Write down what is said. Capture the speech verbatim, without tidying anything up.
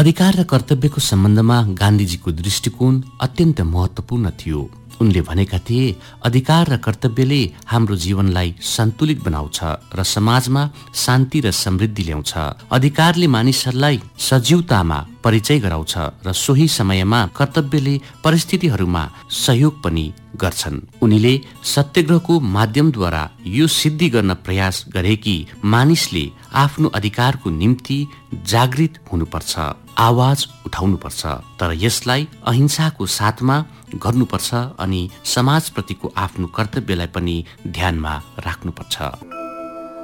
अधिकार र कर्तव्यको सम्बन्धमा गान्धीजीको दृष्टिकोण अत्यन्त महत्त्वपूर्ण थियो। उनले भनेका थिए, अधिकार र कर्तव्यले हाम्रो जीवनलाई सन्तुलित बनाउँछ र समाजमा शान्ति र समृद्धि ल्याउँछ। अधिकारले मानिसहरूलाई सजीवतामा परिचय गराउँछ र सोही समयमा कर्तव्यले परिस्थितिहरूमा सहयोग पनि गर्छन्। उनीले सत्याग्रहको माध्यमद्वारा यो सिद्धि गर्न प्रयास गरे कि मानिसले आफ्नो अधिकारको निम्ति जागृत हुनुपर्छ, आवाज उठाउनुपर्छ, तर यसलाई अहिंसाको साथमा गर्नुपर्छ अनि समाजप्रतिको आफ्नो कर्तव्यलाई पनि ध्यानमा राख्नुपर्छ।